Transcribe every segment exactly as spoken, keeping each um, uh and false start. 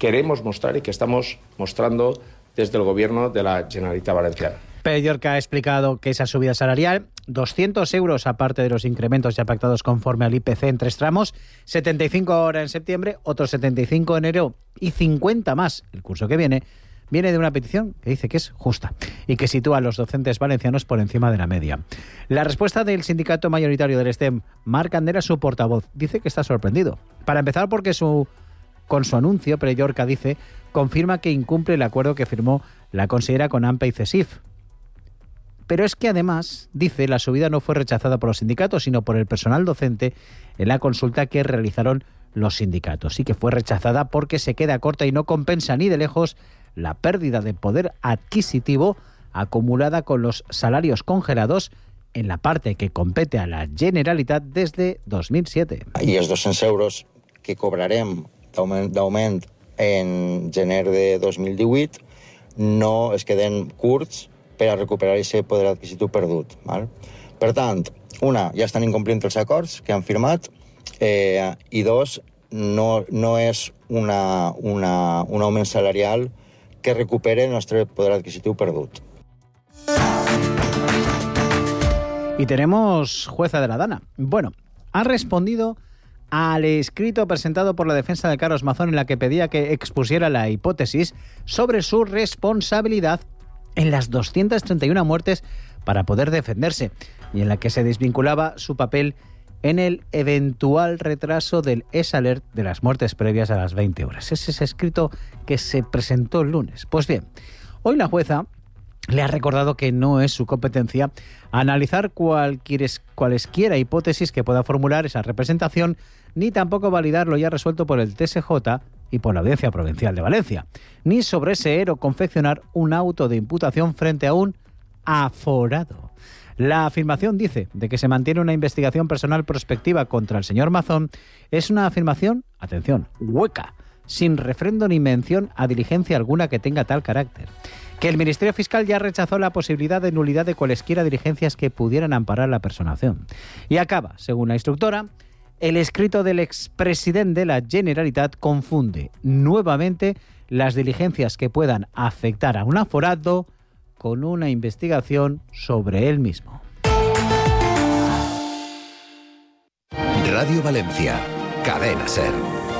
queremos mostrar y que estamos mostrando desde el Gobierno de la Generalitat Valenciana. Pere Llorca ha explicado que esa subida salarial, doscientos euros aparte de los incrementos ya pactados conforme al I P C en tres tramos, setenta y cinco ahora en septiembre, otros setenta y cinco en enero y cincuenta más el curso que viene, viene de una petición que dice que es justa y que sitúa a los docentes valencianos por encima de la media. La respuesta del sindicato mayoritario del STEM, Marc Candera, su portavoz, dice que está sorprendido. Para empezar, porque su, con su anuncio, Pere Llorca dice, confirma que incumple el acuerdo que firmó la consellera con AMPE y CESIF. Pero es que además, dice, la subida no fue rechazada por los sindicatos, sino por el personal docente en la consulta que realizaron los sindicatos. Sí que fue rechazada porque se queda corta y no compensa ni de lejos la pérdida de poder adquisitivo acumulada con los salarios congelados en la parte que compete a la Generalitat desde dos mil siete. I els dos-cents euros que cobrarem d'augment en gener de dos mil divuit no es queden curts per a recuperar aquest poder adquisitiu perdut. Val? Per tant, una, ja estan incomplint els acords que han firmat, eh, i dos, no, no és una, una, un augment salarial que recupere el nostre poder adquisitiu perdut. Y tenemos jueza de la Dana. Bueno, ha respondido al escrito presentado por la defensa de Carlos Mazón en la que pedía que expusiera la hipótesis sobre su responsabilidad en las doscientas treinta y una muertes para poder defenderse y en la que se desvinculaba su papel en el eventual retraso del S-Alert de las muertes previas a las veinte horas. Ese es escrito que se presentó el lunes. Pues bien, hoy la jueza le ha recordado que no es su competencia analizar cualquier, cualesquiera hipótesis que pueda formular esa representación, ni tampoco validar lo ya resuelto por el T S J y por la Audiencia Provincial de Valencia, ni sobreseer o confeccionar un auto de imputación frente a un aforado. La afirmación, dice, de que se mantiene una investigación personal prospectiva contra el señor Mazón es una afirmación, atención, hueca, sin refrendo ni mención a diligencia alguna que tenga tal carácter. Que el Ministerio Fiscal ya rechazó la posibilidad de nulidad de cualesquiera diligencias que pudieran amparar la personación. Y acaba, según la instructora, el escrito del expresidente de la Generalitat confunde nuevamente las diligencias que puedan afectar a un aforado con una investigación sobre él mismo. Radio Valencia, Cadena SER.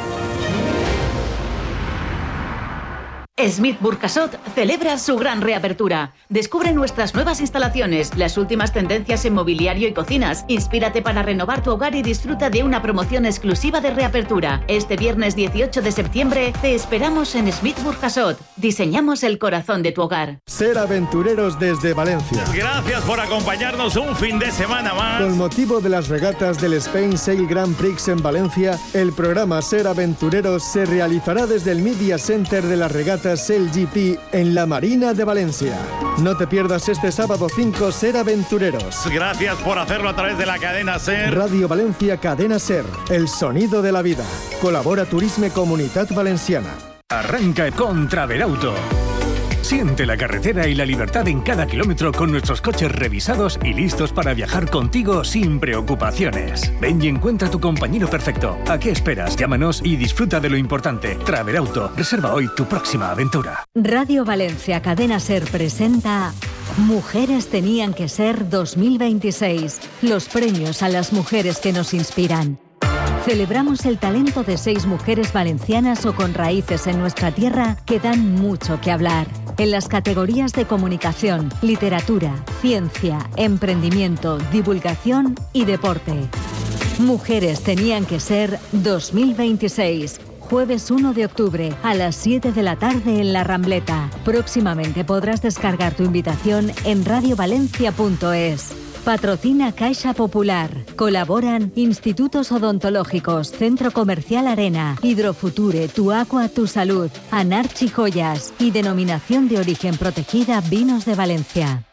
Smith Burjasot celebra su gran reapertura. Descubre nuestras nuevas instalaciones, las últimas tendencias en mobiliario y cocinas. Inspírate para renovar tu hogar y disfruta de una promoción exclusiva de reapertura. Este viernes dieciocho de septiembre te esperamos en Smith Burjasot. Diseñamos el corazón de tu hogar. Ser aventureros desde Valencia. Gracias por acompañarnos un fin de semana más. Con motivo de las regatas del Spain Sail Grand Prix en Valencia, el programa Ser Aventureros se realizará desde el Media Center de las regatas Sail G P en la Marina de Valencia. No te pierdas este sábado cinco Ser Aventureros. Gracias por hacerlo a través de la cadena SER. Radio Valencia, Cadena SER, el sonido de la vida. Colabora Turisme Comunitat Valenciana. Arranca con Travelauto. Siente la carretera y la libertad en cada kilómetro con nuestros coches revisados y listos para viajar contigo sin preocupaciones. Ven y encuentra tu compañero perfecto. ¿A qué esperas? Llámanos y disfruta de lo importante. Travelauto. Reserva hoy tu próxima aventura. Radio Valencia Cadena SER presenta Mujeres tenían que ser dos mil veintiséis. Los premios a las mujeres que nos inspiran. Celebramos el talento de seis mujeres valencianas o con raíces en nuestra tierra que dan mucho que hablar. En las categorías de comunicación, literatura, ciencia, emprendimiento, divulgación y deporte. Mujeres tenían que ser dos mil veintiséis. Jueves uno de octubre a las siete de la tarde en La Rambleta. Próximamente podrás descargar tu invitación en radio valencia punto es. Patrocina Caixa Popular. Colaboran Institutos Odontológicos, Centro Comercial Arena, Hidrofuture, Tu Agua, Tu Salud, Anarchi Joyas y Denominación de Origen Protegida Vinos de Valencia.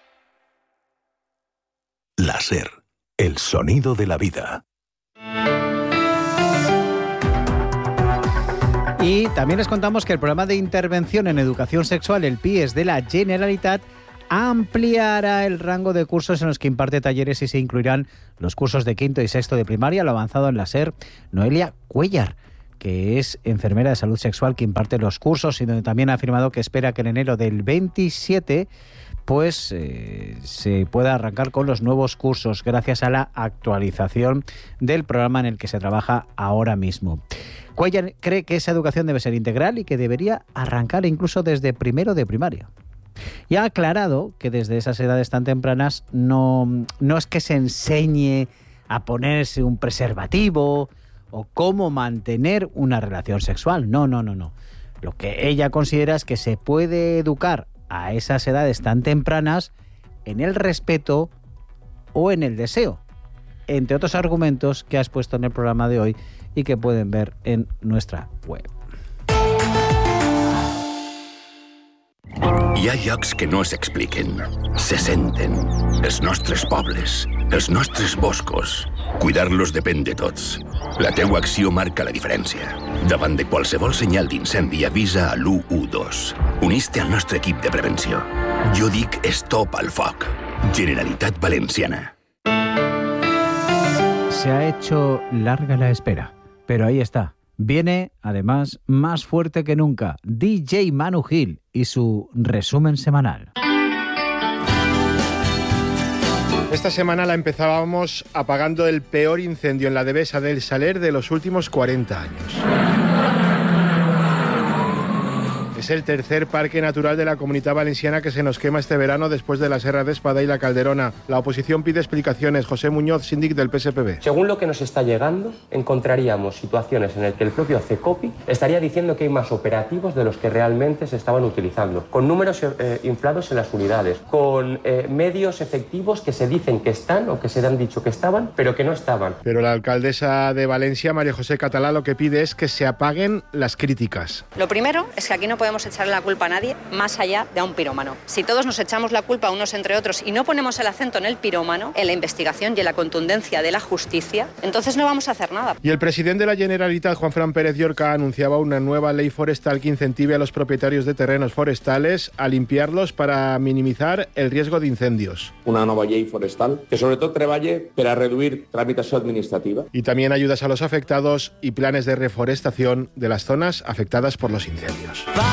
La SER, el sonido de la vida. Y también les contamos que el programa de intervención en educación sexual, el P I E S de la Generalitat, ampliará el rango de cursos en los que imparte talleres y se incluirán los cursos de quinto y sexto de primaria. Lo ha avanzado en la SER Noelia Cuellar. que es enfermera de salud sexual que imparte los cursos y donde también ha afirmado que espera que en enero del veintisiete pues eh, se pueda arrancar con los nuevos cursos gracias a la actualización del programa en el que se trabaja ahora mismo. Cuellar cree que esa educación debe ser integral y que debería arrancar incluso desde primero de primaria. Y ha aclarado que desde esas edades tan tempranas no, no es que se enseñe a ponerse un preservativo o cómo mantener una relación sexual. No, no, no, no. Lo que ella considera es que se puede educar a esas edades tan tempranas en el respeto o en el deseo, entre otros argumentos que has puesto en el programa de hoy y que pueden ver en nuestra web. Hi ha llocs que no s'expliquen, se senten. Els nostres pobles, els nostres boscos. Cuidar-los depèn de tots. La teua acció marca la diferència. Davant de qualsevol senyal d'incendi, avisa a l'u u dos. Unís-te al nostre equip de prevenció. Jo dic stop al foc. Generalitat Valenciana. Se ha hecho larga la espera, pero ahí está. Viene, además, más fuerte que nunca, D J Manu Gil y su resumen semanal. Esta semana la empezábamos apagando el peor incendio en la Devesa del Saler de los últimos cuarenta años. Es el tercer parque natural de la Comunitat Valenciana que se nos quema este verano después de la Serra de Espada y la Calderona. La oposición pide explicaciones. José Muñoz, síndic del P S P B. Según lo que nos está llegando, encontraríamos situaciones en las que el propio CECOPI estaría diciendo que hay más operativos de los que realmente se estaban utilizando, con números eh, inflados en las unidades, con eh, medios efectivos que se dicen que están o que se han dicho que estaban, pero que no estaban. Pero la alcaldesa de Valencia, María José Catalá, lo que pide es que se apaguen las críticas. Lo primero es que aquí no podemos echarle la culpa a nadie más allá de a un pirómano. Si todos nos echamos la culpa unos entre otros y no ponemos el acento en el pirómano, en la investigación y en la contundencia de la justicia, entonces no vamos a hacer nada. Y el presidente de la Generalitat, Juanfran Pérez Llorca, anunciaba una nueva ley forestal que incentive a los propietarios de terrenos forestales a limpiarlos para minimizar el riesgo de incendios. Una nova llei forestal que sobretot treballe per a reduir tramitació administrativa. Y también ayudas a los afectados y planes de reforestación de las zonas afectadas por los incendios.